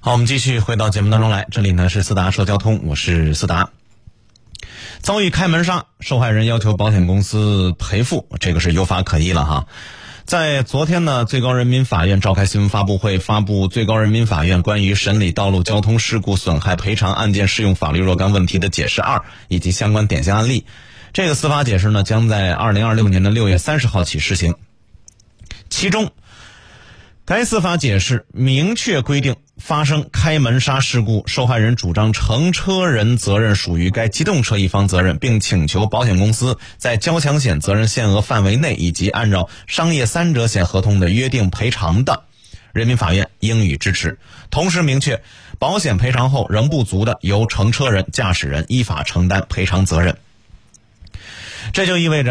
好，我们继续回到节目当中来，这里呢是思达说交通，我是思达。遭遇开门杀，受害人要求保险公司赔付，这个是有法可依了哈。在昨天呢，最高人民法院召开新闻发布会，发布最高人民法院关于审理道路交通事故损害赔偿案件适用法律若干问题的解释2以及相关典型案例。这个司法解释呢，将在2026年的6月30号起施行。其中，该司法解释明确规定，发生开门杀事故，受害人主张乘车人责任属于该机动车一方责任，并请求保险公司在交强险责任限额范围内以及按照商业三者险合同的约定赔偿的，人民法院应予支持。同时明确，保险赔偿后仍不足的，由乘车人、驾驶人依法承担赔偿责任。这就意味着